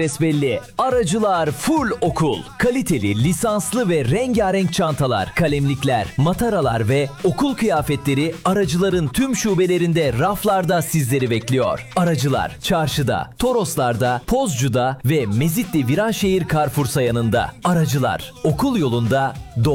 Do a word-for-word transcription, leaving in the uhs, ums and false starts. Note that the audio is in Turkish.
Besbelli. Aracılar full okul. Kaliteli, lisanslı ve rengarenk çantalar, kalemlikler, mataralar ve okul kıyafetleri aracıların tüm şubelerinde raflarda sizleri bekliyor. Aracılar, çarşıda, Toroslar'da, Pozcu'da ve Mezitli Viranşehir Carrefour sayanında. Aracılar, okul yolunda